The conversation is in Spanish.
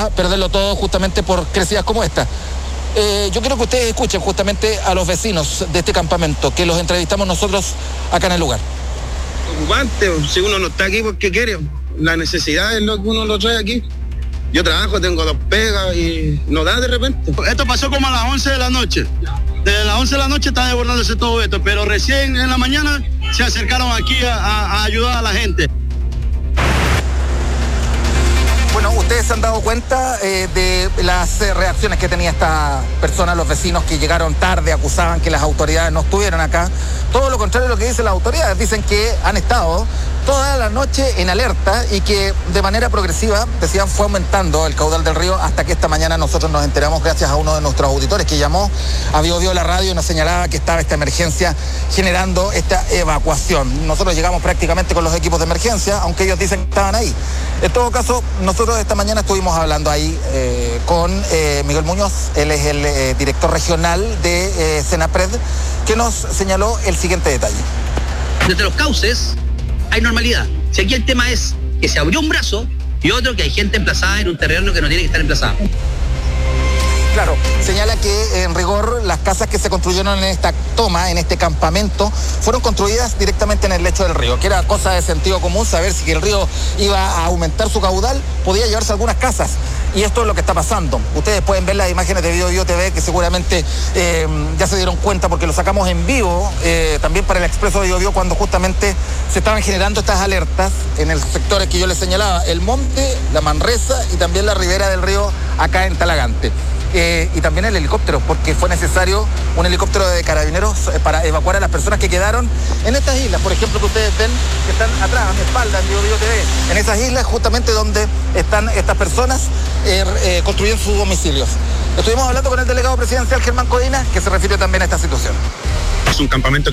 a perderlo todo justamente por crecidas como esta. Yo quiero que ustedes escuchen justamente a los vecinos de este campamento, que los entrevistamos nosotros acá en el lugar. Preocupante, si uno no está aquí porque quiere, la necesidad es lo que uno lo trae aquí. Yo trabajo, tengo 2 pegas y no da de repente. Esto pasó como a las 11 de la noche. Desde las 11 de la noche está desbordándose todo esto, pero recién en la mañana se acercaron aquí a ayudar a la gente. Bueno, ustedes se han dado cuenta de las reacciones que tenía esta persona, los vecinos que llegaron tarde, acusaban que las autoridades no estuvieran acá. Todo lo contrario de lo que dicen las autoridades, dicen que han estado toda la noche en alerta y que de manera progresiva, decían, fue aumentando el caudal del río hasta que esta mañana nosotros nos enteramos gracias a uno de nuestros auditores que llamó a Biobío la radio y nos señalaba que estaba esta emergencia generando esta evacuación. Nosotros llegamos prácticamente con los equipos de emergencia, aunque ellos dicen que estaban ahí. En todo caso, nosotros esta mañana estuvimos hablando ahí con Miguel Muñoz, él es el director regional de Senapred, que nos señaló el siguiente detalle. Desde los cauces hay normalidad. Si aquí el tema es que se abrió un brazo y otro que hay gente emplazada en un terreno que no tiene que estar emplazada. Claro, señala que en rigor las casas que se construyeron en esta toma, en este campamento, fueron construidas directamente en el lecho del río, que era cosa de sentido común saber si el río iba a aumentar su caudal, podía llevarse algunas casas. Y esto es lo que está pasando. Ustedes pueden ver las imágenes de Biobío TV, que seguramente ya se dieron cuenta porque lo sacamos en vivo, también para el Expreso de Biobío, cuando justamente se estaban generando estas alertas en los sectores que yo les señalaba, el monte, la Manresa y también la ribera del río acá en Talagante. Y también el helicóptero, porque fue necesario un helicóptero de carabineros para evacuar a las personas que quedaron en estas islas, por ejemplo, que ustedes ven que están atrás, a mi espalda, en Biobío TV, en esas islas justamente donde están estas personas construyendo sus domicilios. Estuvimos hablando con el delegado presidencial Germán Codina, que se refiere también a esta situación. Es un campamento